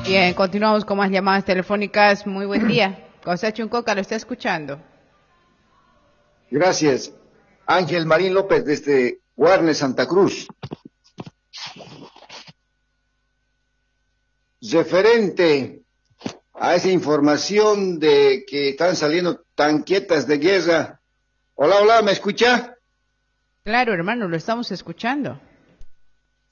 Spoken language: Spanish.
Bien, continuamos con más llamadas telefónicas. Muy buen día. José Chuncoca lo está escuchando. Gracias. Ángel Marín López desde Guarne, Santa Cruz. Referente a esa información de que están saliendo tanquetas de guerra. Hola, hola, ¿me escucha? Claro, hermano, lo estamos escuchando.